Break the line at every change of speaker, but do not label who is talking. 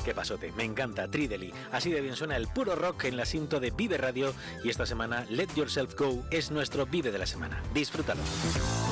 Qué pasote, me encanta Trideli. Así de bien suena el puro rock en la cinta de Vive Radio y esta semana Let Yourself Go es nuestro Vive de la semana. Disfrútalo.